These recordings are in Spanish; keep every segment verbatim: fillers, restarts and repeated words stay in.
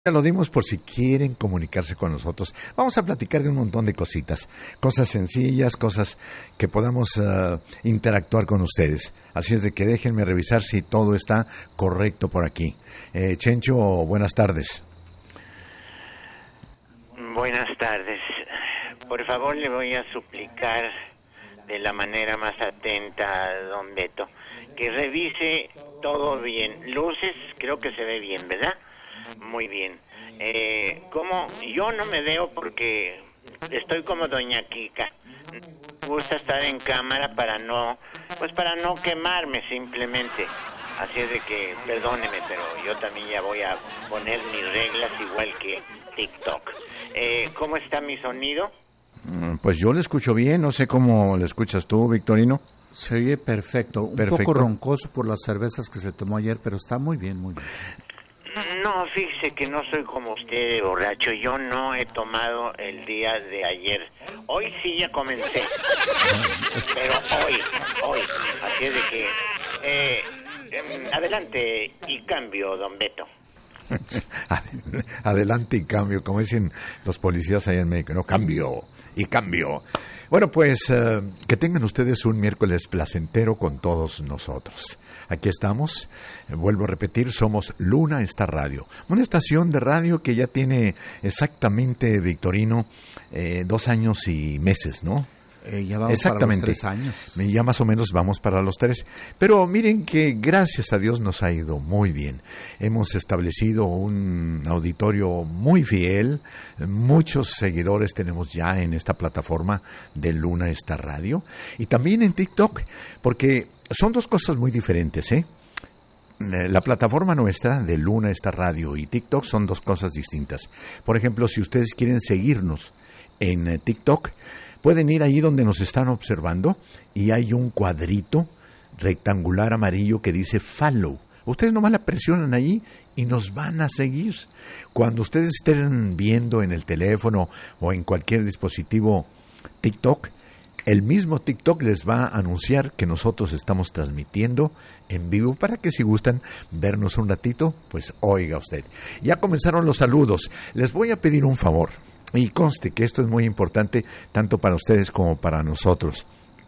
Ya lo dimos por si quieren comunicarse con nosotros. Vamos a platicar de un montón de cositas, cosas sencillas, cosas que podamos uh, interactuar con ustedes. Así es de que déjenme revisar si todo está correcto por aquí. Eh, Chencho, buenas tardes. Buenas tardes. Por favor, le voy a suplicar de la manera más atenta a don Beto que revise todo bien. Luces, creo que se ve bien, ¿verdad? Muy bien. Eh, como yo no me veo porque estoy como doña Kika. Me gusta estar en cámara para no, pues para no quemarme simplemente. Así es de que, perdóneme, pero yo también ya voy a poner mis reglas igual que TikTok. Eh, ¿Cómo está mi sonido? Pues yo le escucho bien, no sé cómo le escuchas tú, Victorino. Se oye perfecto, un Perfecto. poco roncoso por las cervezas que se tomó ayer, pero está muy bien, muy bien. No, fíjese que no soy como usted, borracho. Yo no he tomado el día de ayer. Hoy sí ya comencé. Pero hoy, hoy. Así es de que... Eh, eh, adelante y cambio, don Beto. Adelante y cambio, como dicen los policías allá en México, no, cambio y cambio. Bueno, pues uh, que tengan ustedes un miércoles placentero con todos nosotros. Aquí estamos, eh, vuelvo a repetir, somos Luna Star Radio, una estación de radio que ya tiene exactamente, Victorino, eh, dos años y meses, ¿no? Eh, ya vamos Exactamente. para los tres años. Ya más o menos vamos para los tres. Pero miren que gracias a Dios nos ha ido muy bien. Hemos establecido un auditorio muy fiel. Muchos seguidores tenemos ya en esta plataforma de Luna Star Radio. Y también en TikTok, porque son dos cosas muy diferentes, ¿eh? La plataforma nuestra de Luna Star Radio y TikTok son dos cosas distintas. Por ejemplo, si ustedes quieren seguirnos en TikTok, pueden ir ahí donde nos están observando y hay un cuadrito rectangular amarillo que dice follow. Ustedes nomás la presionan ahí y nos van a seguir. Cuando ustedes estén viendo en el teléfono o en cualquier dispositivo TikTok, el mismo TikTok les va a anunciar que nosotros estamos transmitiendo en vivo para que si gustan vernos un ratito, pues oiga usted. Ya comenzaron los saludos. Les voy a pedir un favor. Y conste que esto es muy importante tanto para ustedes como para nosotros.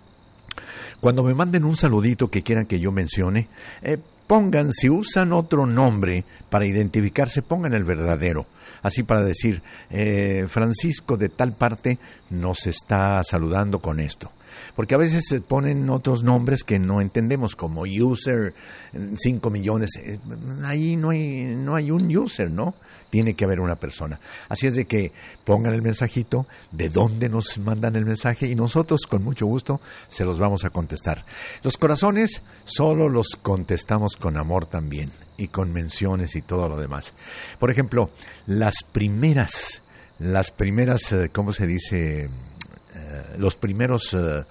Cuando me manden un saludito que quieran que yo mencione, eh, pongan, si usan otro nombre para identificarse, pongan el verdadero. Así para decir, eh, Francisco de tal parte nos está saludando con esto. Porque a veces se ponen otros nombres que no entendemos, como user cinco millones. Ahí no hay, no hay un user, ¿no? Tiene que haber una persona. Así es de que pongan el mensajito, de dónde nos mandan el mensaje y nosotros con mucho gusto se los vamos a contestar. Los corazones solo los contestamos con amor también y con menciones y todo lo demás. Por ejemplo, las primeras, las primeras, ¿cómo se dice? Uh, los primeros uh,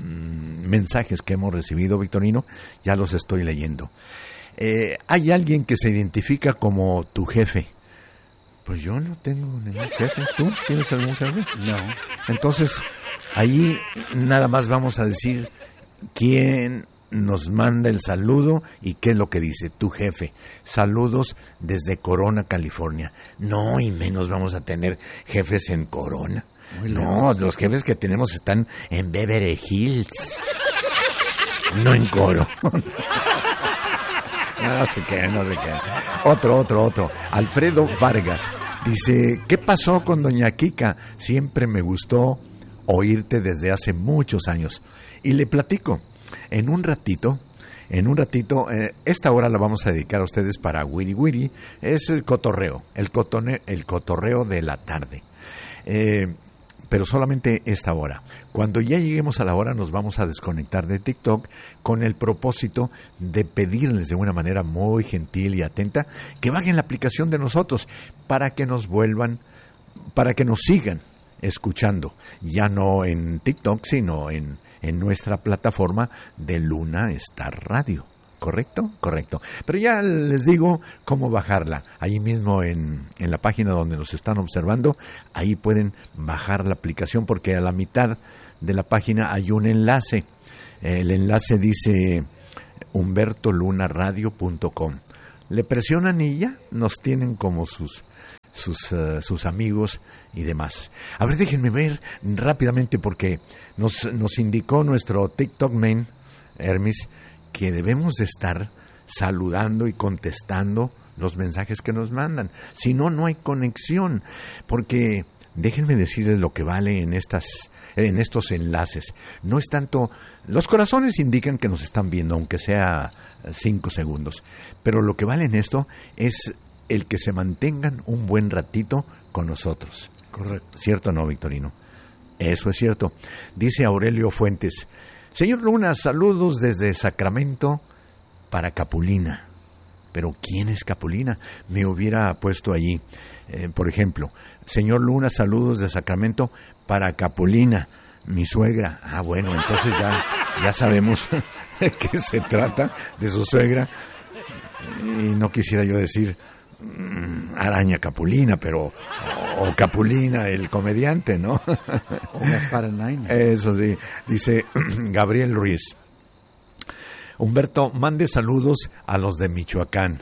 mensajes que hemos recibido, Victorino, ya los estoy leyendo. Eh, hay alguien que se identifica como tu jefe. Pues yo no tengo ningún jefe. ¿Tú tienes algún jefe? No. Entonces, ahí nada más vamos a decir quién nos manda el saludo y qué es lo que dice tu jefe. Saludos desde Corona, California. No, y menos vamos a tener jefes en Corona. No, los jefes que tenemos están en Beverly Hills. No en Coro. No sé qué, no sé qué. Otro, otro, otro. Alfredo Vargas dice, ¿qué pasó con doña Kika? Siempre me gustó oírte desde hace muchos años. Y le platico, en un ratito, en un ratito, eh, esta hora la vamos a dedicar a ustedes para Wiri Wiri. Es el cotorreo, el, cotone, el cotorreo de la tarde. Eh... Pero solamente esta hora. Cuando ya lleguemos a la hora nos vamos a desconectar de TikTok con el propósito de pedirles de una manera muy gentil y atenta que bajen la aplicación de nosotros para que nos vuelvan, para que nos sigan escuchando. Ya no en TikTok, sino en, en nuestra plataforma de Luna Star Radio. ¿Correcto? Correcto. Pero ya les digo cómo bajarla. Ahí mismo en, en la página donde nos están observando, ahí pueden bajar la aplicación porque a la mitad de la página hay un enlace. El enlace dice humberto luna radio punto com. le presionan y ya nos tienen como sus sus uh, sus amigos y demás. A ver, déjenme ver rápidamente porque nos nos indicó nuestro TikTok man, Hermes, que debemos de estar saludando y contestando los mensajes que nos mandan. Si no, no hay conexión, porque déjenme decirles lo que vale en estas en estos enlaces. No es tanto, los corazones indican que nos están viendo, aunque sea cinco segundos, pero lo que vale en esto es el que se mantengan un buen ratito con nosotros. Correcto. ¿Cierto o no, Victorino? Eso es cierto. Dice Aurelio Fuentes: señor Luna, saludos desde Sacramento para Capulina. Pero ¿quién es Capulina? Me hubiera puesto allí, eh, por ejemplo, señor Luna, saludos de Sacramento para Capulina, mi suegra. Ah, bueno, entonces ya, ya sabemos de qué se trata, de su suegra. Y no quisiera yo decir mmm, Araña Capulina, pero o Capulina, el comediante, ¿no? O Gaspar Alain. Eso sí, dice Gabriel Ruiz. Humberto, mande saludos a los de Michoacán,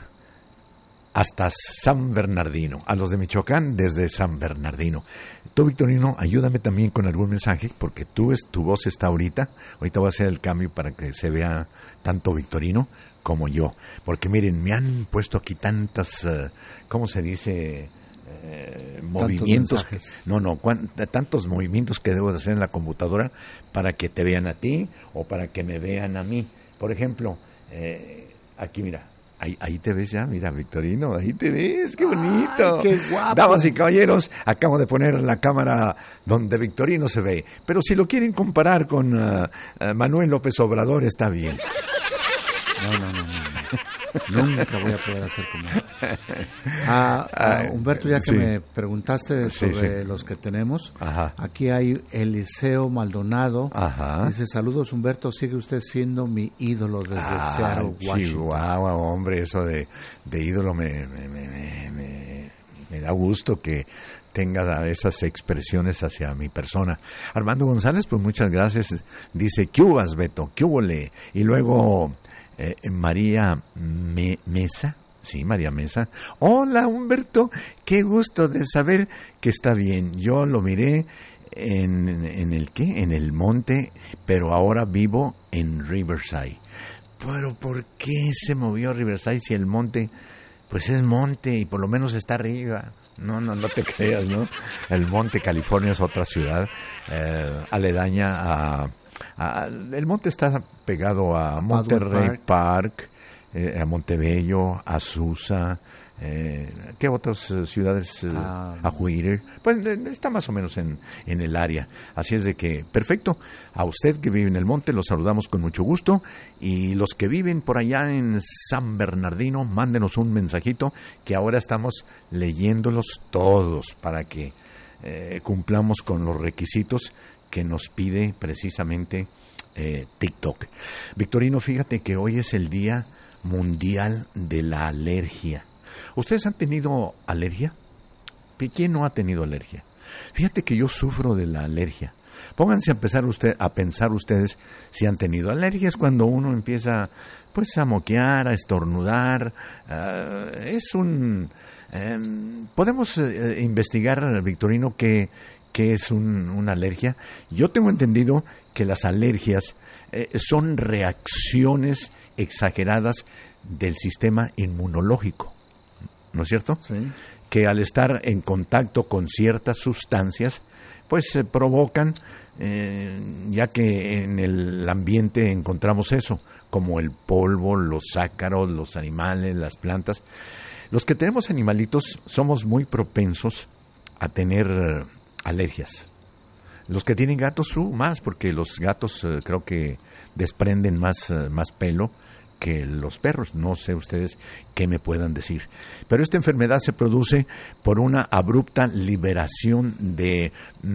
hasta San Bernardino, a los de Michoacán desde San Bernardino. Tú, Victorino, ayúdame también con algún mensaje, porque tú es, tu voz está ahorita, ahorita voy a hacer el cambio para que se vea tanto Victorino como yo, porque miren, me han puesto aquí tantas, uh, ¿cómo se dice? Eh, movimientos, que, no, no, cuan, tantos movimientos que debo de hacer en la computadora para que te vean a ti o para que me vean a mí. Por ejemplo, eh, aquí mira, ahí, ahí te ves ya, mira, Victorino, ahí te ves, qué bonito. Ay, qué guapo. Damas y caballeros, acabo de poner la cámara donde Victorino se ve, pero si lo quieren comparar con uh, uh, Manuel López Obrador, está bien. No, no, no, no, no. Nunca voy a poder hacer como él. Ah, ah, Humberto, ya que sí. me preguntaste sobre sí, sí. los que tenemos, Ajá. Aquí hay Eliseo Maldonado. Ajá. Dice: saludos, Humberto, sigue usted siendo mi ídolo desde ah, Seattle, Washington. Chihuahua, hombre, eso de, de ídolo me, me, me, me, me, me da gusto que tenga esas expresiones hacia mi persona. Armando González, pues muchas gracias. Dice: ¿qué hubas, Beto? ¿Qué hubole? Y luego eh, María Me- Mesa. Sí, María Mesa. Hola, Humberto, qué gusto de saber que está bien. Yo lo miré en, en el ¿qué? En el monte, pero ahora vivo en Riverside. Pero ¿por qué se movió Riverside si el monte, pues es monte y por lo menos está arriba? No, no, no te creas, ¿no? El Monte, California, es otra ciudad eh, aledaña a, a... El monte está pegado a Monterey Park, Park eh, a Montebello, a Azusa, eh, ¿qué otras eh, ciudades? Eh, ah, a Whittier. Pues eh, está más o menos en, en el área. Así es de que, perfecto. A usted que vive en el monte, los saludamos con mucho gusto. Y los que viven por allá en San Bernardino, mándenos un mensajito que ahora estamos leyéndolos todos para que eh, cumplamos con los requisitos que nos pide precisamente eh, TikTok. Victorino, fíjate que hoy es el Día Mundial de la Alergia. ¿Ustedes han tenido alergia? ¿Quién no ha tenido alergia? Fíjate que yo sufro de la alergia. Pónganse a empezar usted a pensar ustedes si han tenido alergia. Es cuando uno empieza pues a moquear, a estornudar. Uh, es un um, podemos uh, investigar, Victorino, qué qué es un, una alergia. Yo tengo entendido que las alergias eh, son reacciones exageradas del sistema inmunológico, ¿no es cierto? Sí. Que al estar en contacto con ciertas sustancias, pues se provocan, eh, ya que en el ambiente encontramos eso, como el polvo, los ácaros, los animales, las plantas. Los que tenemos animalitos somos muy propensos a tener alergias. Los que tienen gatos, uh, más, porque los gatos uh, creo que desprenden más, uh, más pelo que los perros. No sé ustedes qué me puedan decir. Pero esta enfermedad se produce por una abrupta liberación de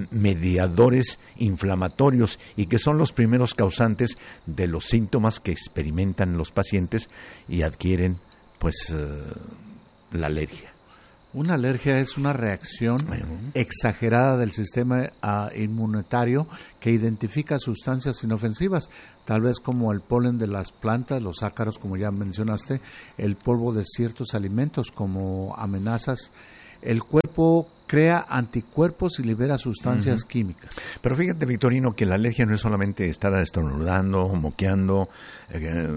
mediadores inflamatorios y que son los primeros causantes de los síntomas que experimentan los pacientes y adquieren pues uh, la alergia. Una alergia es una reacción uh-huh. exagerada del sistema uh, inmunitario que identifica sustancias inofensivas, tal vez como el polen de las plantas, los ácaros, como ya mencionaste, el polvo de ciertos alimentos como amenazas. El cuerpo crea anticuerpos y libera sustancias uh-huh. químicas. Pero fíjate, Victorino, que la alergia no es solamente estar estornudando, moqueando, eh,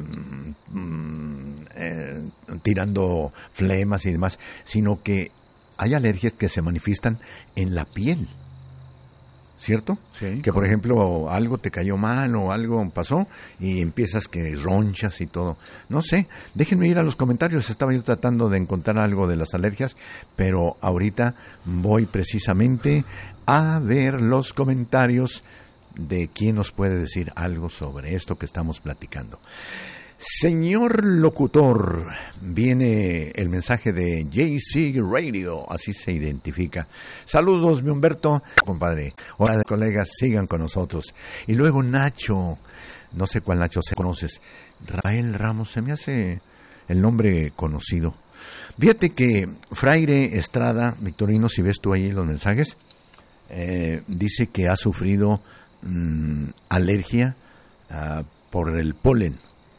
eh, tirando flemas y demás, sino que hay alergias que se manifiestan en la piel, ¿cierto? Sí. Que, por ejemplo, algo te cayó mal o algo pasó y empiezas que ronchas y todo. No sé, déjenme ir a los comentarios. Estaba yo tratando de encontrar algo de las alergias, pero ahorita voy precisamente a ver los comentarios de quién nos puede decir algo sobre esto que estamos platicando. Señor locutor, viene el mensaje de J C Radio, así se identifica. Saludos, mi Humberto, compadre. Hola, colegas, sigan con nosotros. Y luego Nacho, no sé cuál Nacho se conoces. Rafael Ramos, se me hace el nombre conocido. Fíjate que Fraire Estrada, Victorino, si ves tú ahí los mensajes, eh, dice que ha sufrido mmm, alergia uh, por el polen.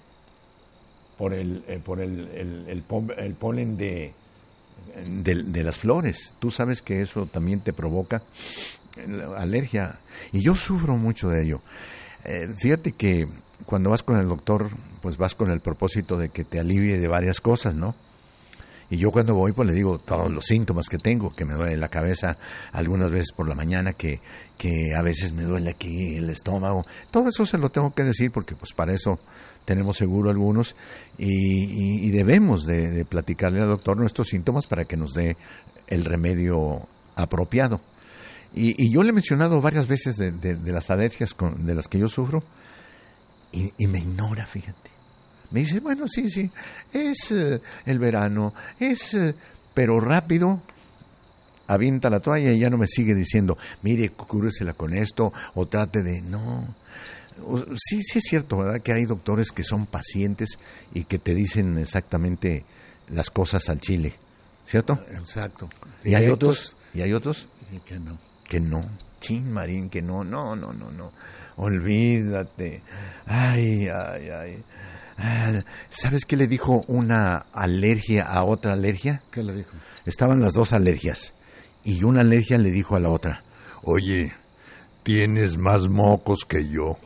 por el eh, por el, el, el, el polen de, de, de las flores. Tú sabes que eso también te provoca alergia. Y yo sufro mucho de ello. Eh, fíjate que cuando vas con el doctor, pues vas con el propósito de que te alivie de varias cosas, ¿no? Y yo cuando voy, pues le digo todos los síntomas que tengo, que me duele la cabeza algunas veces por la mañana, que, que a veces me duele aquí el estómago. Todo eso se lo tengo que decir porque pues para eso tenemos seguro algunos y, y, y debemos de, de platicarle al doctor nuestros síntomas para que nos dé el remedio apropiado. Y, y yo le he mencionado varias veces de, de, de las alergias con, de las que yo sufro y, y me ignora, fíjate. Me dice, bueno, sí, sí, es uh, el verano, es, uh, pero rápido, avienta la toalla y ya no me sigue diciendo, mire, cúresela con esto, o trate de, no. O, sí, sí es cierto, ¿verdad? Que hay doctores que son pacientes y que te dicen exactamente las cosas al chile, ¿cierto? Exacto. Y hay otros, y hay otros que no. Que no, chin marín, que no, no, no, no, no, olvídate, ay, ay, ay. ¿Sabes qué le dijo una alergia a otra alergia? ¿Qué le dijo? Estaban las dos alergias y una alergia le dijo a la otra, oye, tienes más mocos que yo.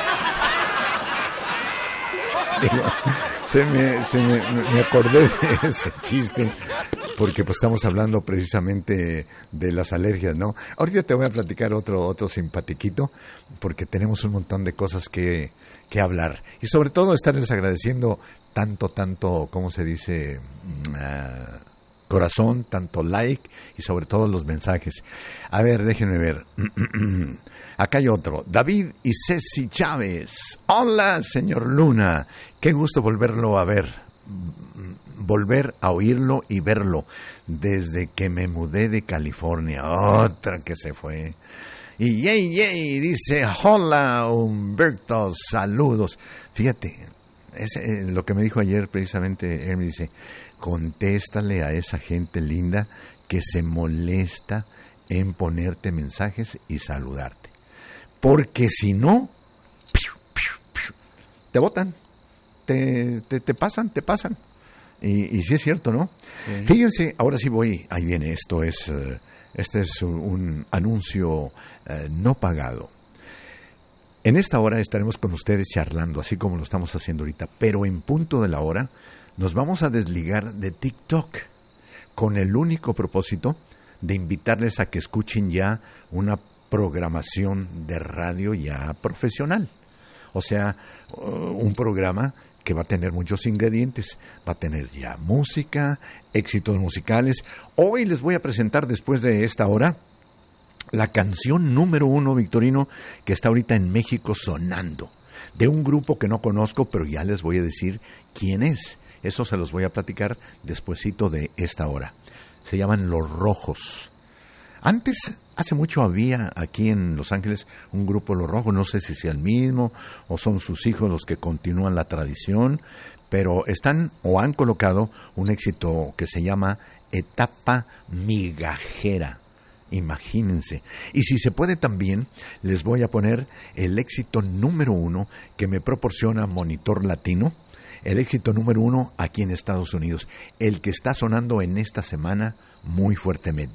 Digo, se me, se me, me acordé de ese chiste porque pues estamos hablando precisamente de las alergias, ¿no? Ahorita te voy a platicar otro otro simpatiquito porque tenemos un montón de cosas que, que hablar y sobre todo estarles agradeciendo tanto, tanto, ¿cómo se dice? Uh, corazón, tanto like y sobre todo los mensajes. A ver, déjenme ver. Acá hay otro. David y Ceci Chávez. Hola, señor Luna. Qué gusto volverlo a ver. Volver a oírlo y verlo desde que me mudé de California. Otra que se fue. Y yay, yay, dice, hola, Humberto, saludos. Fíjate, es eh, lo que me dijo ayer precisamente, él me dice, contéstale a esa gente linda que se molesta en ponerte mensajes y saludarte. Porque si no, piu, piu, piu, te botan, te, te, te pasan, te pasan. Y, y sí es cierto, ¿no? Sí. Fíjense, ahora sí voy, ahí viene, esto es, uh, este es un, un anuncio uh, no pagado. En esta hora estaremos con ustedes charlando, así como lo estamos haciendo ahorita, pero en punto de la hora nos vamos a desligar de TikTok con el único propósito de invitarles a que escuchen ya una programación de radio ya profesional. O sea, uh, un programa que va a tener muchos ingredientes, va a tener ya música, éxitos musicales. Hoy les voy a presentar después de esta hora la canción número uno, Victorino, que está ahorita en México sonando, de un grupo que no conozco, pero ya les voy a decir quién es. Eso se los voy a platicar despuesito de esta hora. Se llaman Los Rojos. Antes, hace mucho había aquí en Los Ángeles un grupo Los Rojos, no sé si sea el mismo o son sus hijos los que continúan la tradición, pero están o han colocado un éxito que se llama etapa migajera. Imagínense. Y si se puede también, les voy a poner el éxito número uno que me proporciona Monitor Latino. El éxito número uno aquí en Estados Unidos. El que está sonando en esta semana muy fuertemente.